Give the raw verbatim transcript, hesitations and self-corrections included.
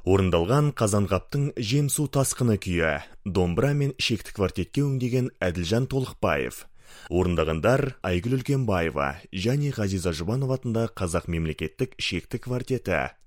Орындалған Қазанғаптың «Жем су тасқыны» күйі, домбыра мен шекті квартетке өңдеген Әділжан Толықбаев. Орындағандар Айгүл Үлкенбаева және Ғазиза Жұбанов атындағы Қазақ мемлекеттік шекті квартеті.